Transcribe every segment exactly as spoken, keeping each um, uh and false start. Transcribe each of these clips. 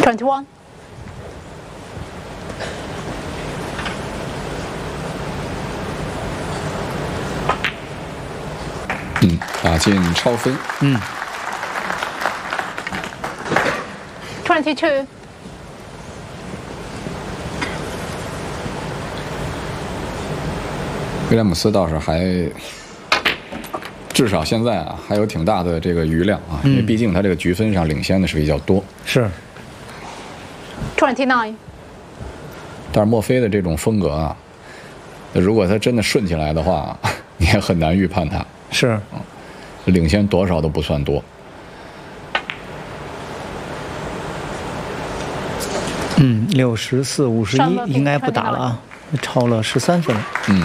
twenty-one。 嗯，打进超分。 嗯。 twenty-two。 威廉姆斯倒是还，至少现在啊还有挺大的这个余量啊， 嗯、 因为毕竟他这个局分上领先的是比较多。 是。 twenty-nine。 但是墨菲的这种风格啊，如果他真的顺起来的话，你也很难预判他。 是。 嗯，领先多少都不算多。 嗯，六十四五十一应该不打了啊，超了十三分。 嗯。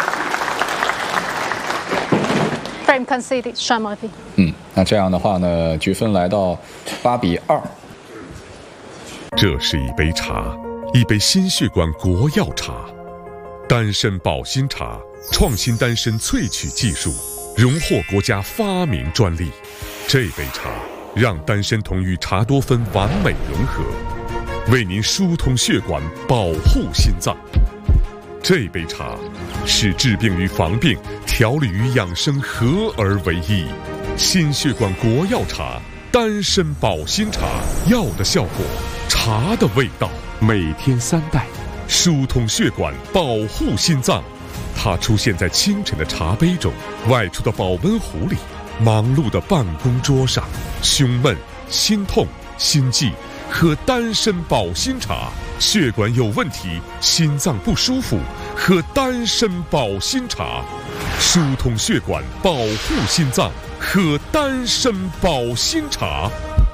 Frame conceded, Sean Murphy。 嗯，那这样的话呢，局分来到八比二。 这是一杯茶，一杯心血管国药茶，丹参保心茶，创新丹参萃取技术，荣获国家发明专利。这杯茶让丹参酮与茶多酚完美融合，为您疏通血管，保护心脏。这杯茶是治病与防病、调理与养生合而为一。心血管国药茶，丹参保心茶，药的效果，茶的味道，每天三袋，疏通血管，保护心脏。它出现在清晨的茶杯中，外出的保温壶里，忙碌的办公桌上，胸闷、心痛、心悸。喝丹参保心茶，血管有问题，心脏不舒服，喝丹参保心茶，疏通血管，保护心脏，喝丹参保心茶。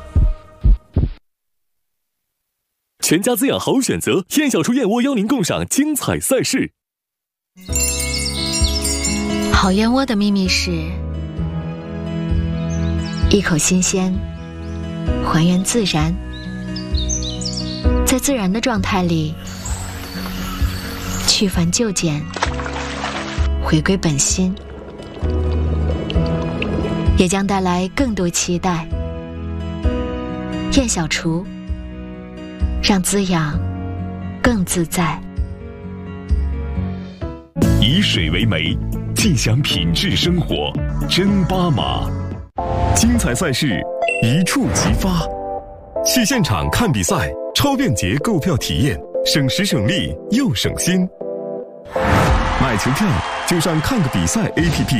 全家滋养好选择，燕小厨燕窝邀您共赏精彩赛事。 好燕窝的秘密是一口新鲜，还原自然。在自然的状态里，去繁就简，回归本心，也将带来更多期待。燕小厨，让滋养更自在。 以水为媒，尽享品质生活。真巴马，精彩赛事一触即发，去现场看比赛。超便捷购票体验，省时省力又省心。买球票就上看个比赛 A P P。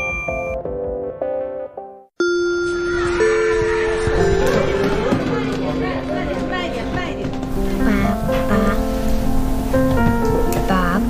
慢一点，慢一点。爸爸，爸。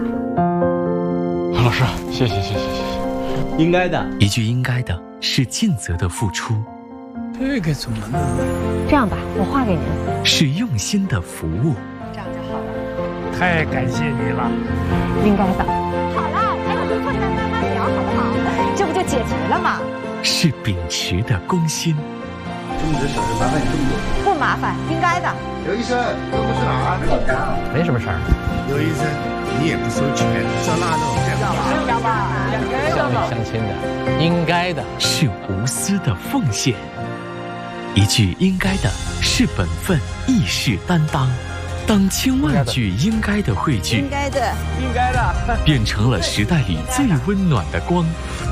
老师，谢谢谢谢谢谢。 应该的， 一句应该的是尽责的付出。 这个怎么弄？ 这样吧，我画给您。 是用心的服务。 这样就好了。 太感谢你了。 应该的。好了，还有跟困难慢慢聊，好不好？这不就解决了吗？ 是秉持的公心。 这么点小事麻烦你这么多。 不麻烦，应该的。 刘医生，这不是哪儿？ 没什么事儿。 刘医生，你也不收钱，像那种这样吧？ 要吧， 乡里乡亲的，应该的。 是无私的奉献。一句应该的是本分，亦是担当。当千万句应该的汇聚， 应该的， 应该的， 变成了时代里最温暖的光。